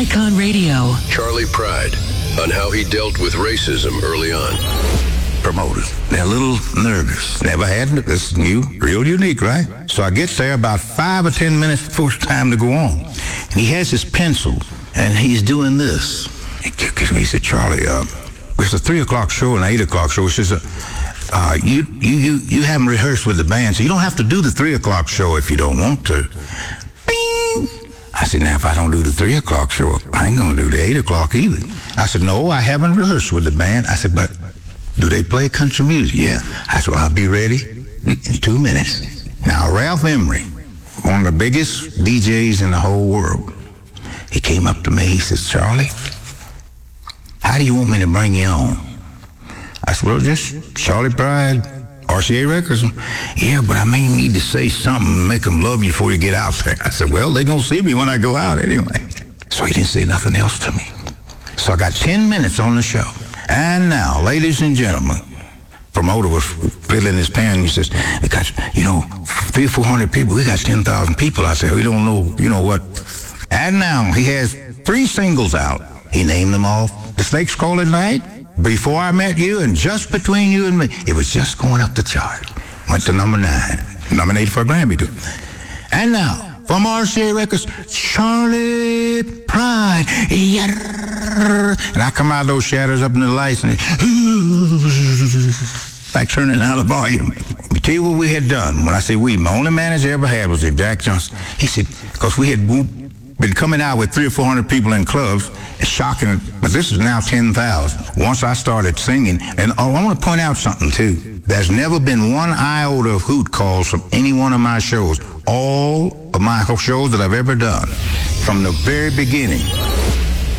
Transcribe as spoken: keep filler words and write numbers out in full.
Icon Radio. Charlie Pride on how he dealt with racism early on. Promoters, they're a little nervous. Never had it. This is new, real unique, right? So I get there about five or ten minutes before it's time to go on. And he has his pencil, and he's doing this. He said, Charlie, uh, it's a three o'clock show and an eight o'clock show. He says, uh, uh, you, you, you, you haven't rehearsed with the band, so you don't have to do the three o'clock show if you don't want to. Bing! I said, now, if I don't do the three o'clock show, I ain't going to do the eight o'clock either. I said, no, I haven't rehearsed with the band. I said, but do they play country music? Yeah. I said, well, I'll be ready in two minutes. Now, Ralph Emery, one of the biggest D Js in the whole world, he came up to me. He says, Charlie, how do you want me to bring you on? I said, well, just Charlie Pride, R C A Records. Yeah, but I may need to say something, make them love you before you get out there. I said, well, they're going to see me when I go out anyway. So he didn't say nothing else to me. So I got ten minutes on the show. And now, ladies and gentlemen, promoter was filling his pen. He says, we got, you know, three or four hundred people. We got ten thousand people. I said, we don't know, you know what. And now he has three singles out. He named them all. The Snakes Call at Night, Before I Met You, and Just Between You and Me. It was just going up the chart. Went to number nine. Nominated for a Grammy, too. And now, from R C A Records, Charlie Pride. And I come out of those shadows up in the lights and like turning down the volume. Let me tell you what we had done. When I say we, my only manager ever had was Jack Johnson. He said, because we had been coming out with three or four hundred people in clubs, it's shocking, but this is now ten thousand. Once I started singing, and oh, I want to point out something too. There's never been one iota of hoot calls from any one of my shows. All of my shows that I've ever done, from the very beginning,